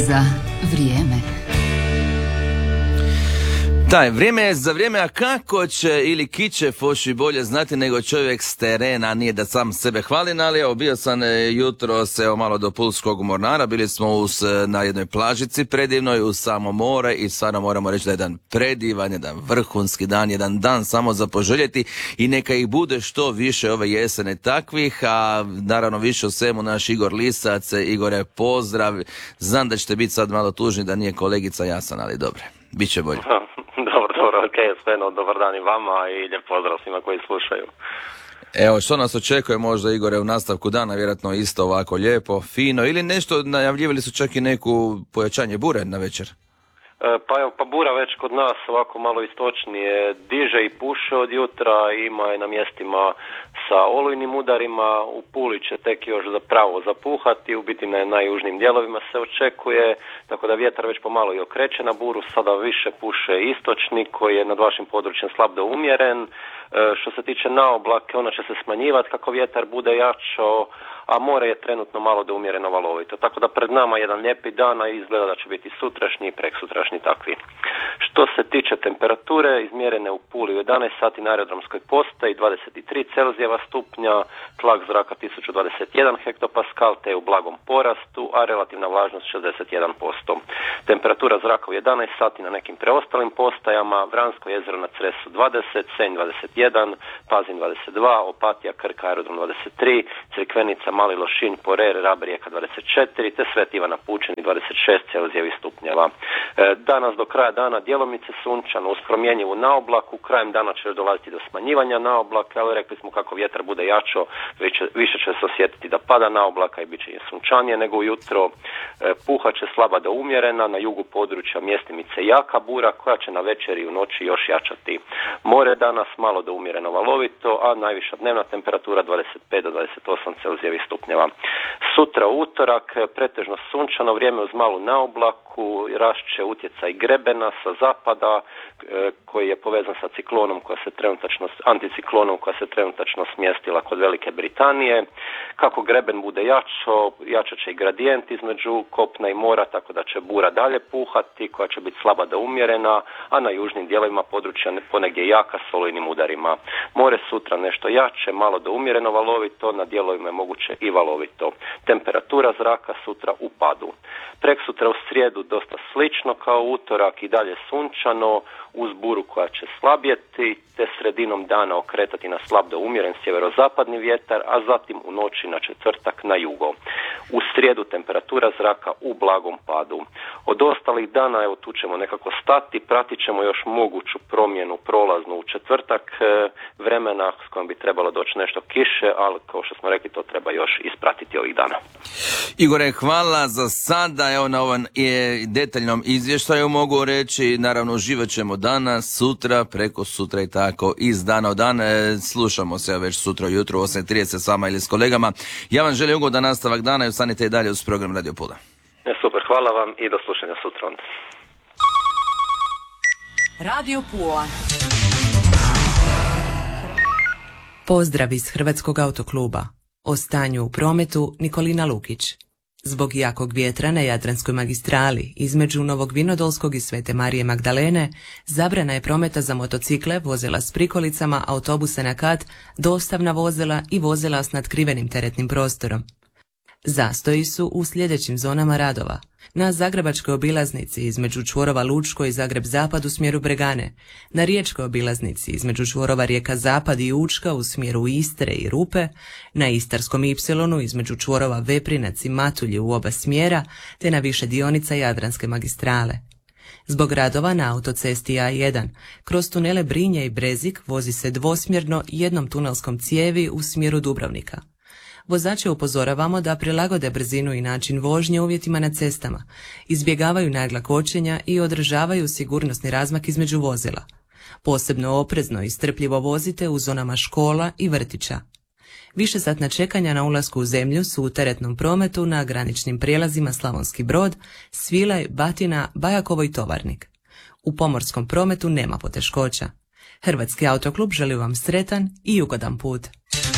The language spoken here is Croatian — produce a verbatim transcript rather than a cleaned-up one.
za vrijeme. Da, vrijeme je za vrijeme, a kako će ili kiće Foši bolje znati nego čovjek s terena, nije da sam sebe hvalim, ali evo, bio sam jutro se evo malo do Pulskog mornara, bili smo uz, na jednoj plažici predivnoj uz samo more i stvarno moramo reći da je jedan predivan, jedan vrhunski dan, jedan dan samo za poželjeti i neka ih bude što više ove jesene takvih, a naravno više o svemu naš Igor Lisac. Igore, pozdrav, znam da ćete biti sad malo tužni da nije kolegica Jasna, ali dobro, bit će bolje. Dobro, dobro, ok, sve dobar dan i vama i lijep pozdrav svima koji slušaju. Evo, što nas očekuje možda, Igore, u nastavku dana, vjerojatno isto ovako lijepo, fino, ili nešto, najavljivali su čak i neku pojačanje bure na večer? Pa evo, pa bura već kod nas ovako malo istočnije diže i puše od jutra, ima je na mjestima sa olujnim udarima, u Puli će tek još zapravo zapuhati, u biti na najjužnijim dijelovima se očekuje, tako da vjetar već pomalo i okreće na buru, sada više puše istočni koji je nad vašim područjem slab do umjeren. Što se tiče naoblake, ona će se smanjivati kako vjetar bude jačao, a more je trenutno malo do umjereno valovito. Tako da pred nama jedan lijepi dan, a izgleda da će biti sutrašnji i preksutrašnji takvi. Što se tiče temperature, izmjerene u Puli u jedanaest sati na aerodromskoj postaji, dvadeset tri Celzijeva stupnja, tlak zraka tisuću dvadeset jedan hektopaskal, te je u blagom porastu, a relativna vlažnost šezdeset jedan posto. Temperatura zraka u jedanaest sati na nekim preostalim postajama, Vransko jezero na Cresu dvadeset, Senj dvadeset jedan, Pazin dvadeset dva, Opatija, Krka, aerodrom dvadeset tri, Crikvenica, Mali Lošinj, Porer, Rab, Rijeka dvadeset četiri, te Sveti Ivan Pučini dvadeset šest Celzijevih stupnjeva. E, danas do kraja dana djelomice sunčano uz promjenjivu naoblaku, krajem dana će dolaziti do smanjivanja naoblaka, ali rekli smo kako vjetar bude jačo, više, više će se osjetiti da pada naoblaka i bit će sunčanije nego ujutro. E, puha će slaba do umjerena, na jugu područja mjestimice jaka bura koja će na večer i u noći još jačati. More danas malo do umjereno valovito, a najviša dnevna temperatura dvadeset pet do dvadeset osam Celzijevih stupnjeva. Sutra utorak, pretežno sunčano vrijeme uz malu naoblaku, rašće utjecaj grebena sa zapada koji je povezan sa ciklonom koja se trenutačno, anticiklonom koja se trenutačno smjestila kod Velike Britanije. Kako greben bude jačo, jačat će i gradijent između kopna i mora, tako da će bura dalje puhati, koja će biti slaba do umjerena, a na južnim dijelovima područja ponegdje jaka s olujnim udarima. More sutra nešto jače, malo do umjereno valovito, na dijelovima je moguće i valovito. Temperatura zraka sutra u padu. Preksutra u srijedu dosta slično kao utorak i dalje sunčano, uz buru koja će slabjeti, te sredinom dana okretati na slab do umjeren sjeverozapadni vjetar, a zatim u noći na četvrtak na jugo. U srijedu temperatura zraka u blagom padu. Od ostalih dana, evo tu ćemo nekako stati, pratit ćemo još moguću promjenu prolaznu u četvrtak vremena s kojom bi trebalo doći nešto kiše, ali kao što smo rekli to treba još ispratiti ovih dana. Igore, hvala za sada, evo na ovom detaljnom izvještaju mogu reći, naravno uživat ćemo danas, sutra, preko sutra i tako iz dana u dan. Slušamo se već sutra ujutro u osam i trideset s vama ili s kolegama. Ja vam želim ugodan nastavak dana i ostanite i dalje uz program Radio Pula. Super, hvala vam i do slušanja sutra onda. Radio Pula. Pozdrav iz Hrvatskog autokluba. O stanju u prometu Nikolina Lukić. Zbog jakog vjetra na Jadranskoj magistrali između Novog Vinodolskog i Svete Marije Magdalene zabrana je prometa za motocikle, vozila s prikolicama, autobuse na kat, dostavna vozila i vozila s nadkrivenim teretnim prostorom. Zastoji su u sljedećim zonama radova. Na Zagrebačkoj obilaznici između čvorova Lučko i Zagreb Zapad u smjeru Bregane, na Riječkoj obilaznici između čvorova Rijeka Zapad i Učka u smjeru Istre i Rupe, na Istarskom ipsilonu između čvorova Veprinac i Matulje u oba smjera, te na više dionica Jadranske magistrale. Zbog radova na autocesti A jedan, kroz tunele Brinje i Brezik vozi se dvosmjerno jednom tunelskom cijevi u smjeru Dubrovnika. Vozače upozoravamo da prilagode brzinu i način vožnje uvjetima na cestama, izbjegavaju nagla kočenja i održavaju sigurnosni razmak između vozila. Posebno oprezno i strpljivo vozite u zonama škola i vrtića. Višesatna čekanja na ulasku u zemlju su u teretnom prometu na graničnim prijelazima Slavonski Brod, Svilaj, Batina, Bajakovo i Tovarnik. U pomorskom prometu nema poteškoća. Hrvatski autoklub želi vam sretan i ugodan put.